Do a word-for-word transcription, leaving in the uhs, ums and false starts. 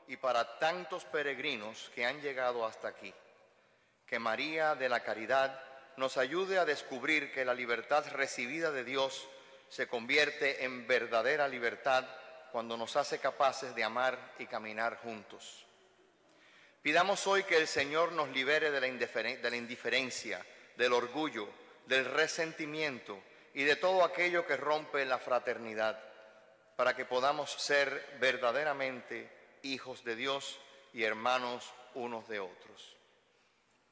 y para tantos peregrinos que han llegado hasta aquí. Que María de la Caridad nos ayude a descubrir que la libertad recibida de Dios se convierte en verdadera libertad cuando nos hace capaces de amar y caminar juntos. Pidamos hoy que el Señor nos libere de la, indiferen- de la indiferencia, del orgullo, del resentimiento y de todo aquello que rompe la fraternidad, para que podamos ser verdaderamente hijos de Dios y hermanos unos de otros.